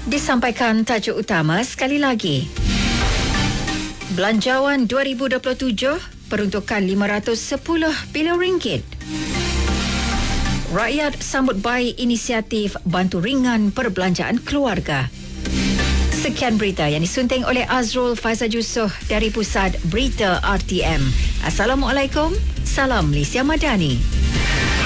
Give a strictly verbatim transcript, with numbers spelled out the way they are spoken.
Disampaikan tajuk utama sekali lagi. Belanjawan dua ribu dua puluh tujuh peruntukan lima ratus sepuluh bilion ringgit. Rakyat sambut baik inisiatif bantu ringan perbelanjaan keluarga. Sekian berita yang disunting oleh Azrul Faizal Yusof dari Pusat Berita R T M. Assalamualaikum. Salam Malaysia Madani.